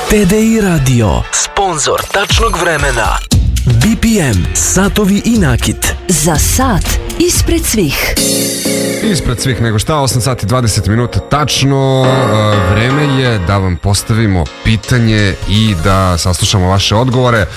TDI Radio, sponsor tačnog vremena. BPM, satovi i nakit. Za sat ispred svih. Ispred svih nego šta, 8 sati 20 minuta tačno. Vreme je da vam postavimo pitanje i da saslušamo vaše odgovore.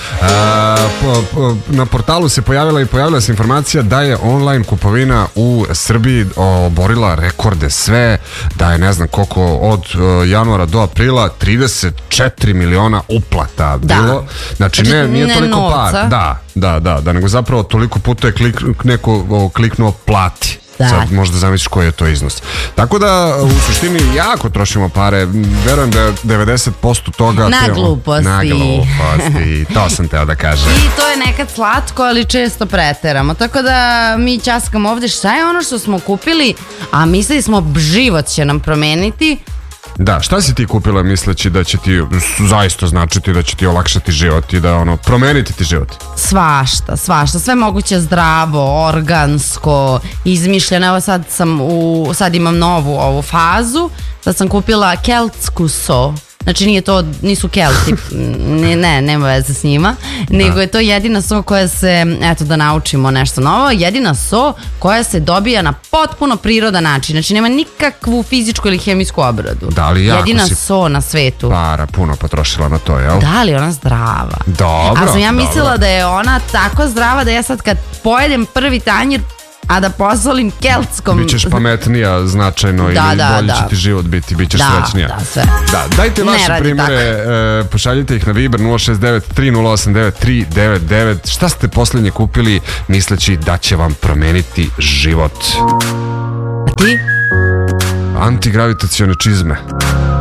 Na portalu se pojavila se informacija da je online kupovina u Srbiji oborila rekorde sve, da je ne znam koliko od januara do aprila 34 miliona uplata bilo. Znači nije toliko par. Da, nego zapravo toliko puta je neko kliknuo plati. Sad možda zamisliš koji je to iznos. Tako da u suštini jako trošimo pare. Verujem da je 90% toga na gluposti. To sam teo da kažem. I to je nekad slatko, ali često preteramo. Tako da mi ćaskamo ovde šta je ono što smo kupili, a mislili smo život će nam promeniti. Da, šta si ti kupila misleći da će ti zaista značiti da će ti olakšati život i da promeniti ti život? Svašta, sve moguće zdravo, organsko, izmišljeno. Evo sad imam novu ovu fazu, sad sam kupila keltsku so. Znači nisu Kelti, nema veze s njima, nego je to jedina so koja se, eto da naučimo nešto novo, jedina so koja se dobija na potpuno prirodan način, znači nema nikakvu fizičku ili hemijsku obradu. Da li jako jedina so na svetu. Para puno potrošila na to, jel? Da li ona zdrava? Dobro. A sam ja mislila da je ona tako zdrava da ja sad kad pojedem prvi tanjir, a da posolim keltskom... Bićeš pametnija značajno ili bolji će ti život biti, bićeš srećnija. Da, sve. Da, dajte vaše primere, pošaljite ih na Viber 069 3089 399. Šta ste poslednje kupili misleći da će vam promeniti život? A ti? Antigravitacione čizme.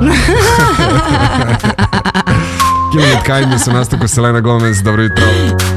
Killing It Kindness u nastavku Selena Gomez, dobro jutro.